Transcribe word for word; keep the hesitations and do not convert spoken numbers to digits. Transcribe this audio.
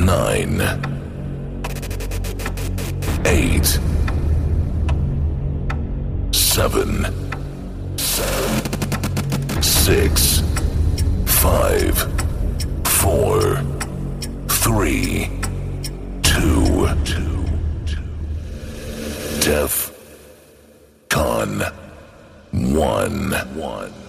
nine, eight, seven, seven, six, five, four, three, two, two, Def Con one, one.